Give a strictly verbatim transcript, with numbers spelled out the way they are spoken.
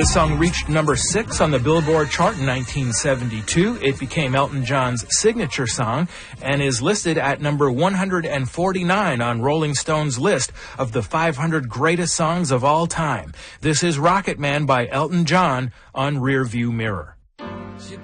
The song reached number six on the Billboard chart in nineteen seventy-two. It became Elton John's signature song and is listed at number one hundred forty-nine on Rolling Stone's list of the five hundred greatest songs of all time. This is Rocket Man by Elton John on Rearview Mirror.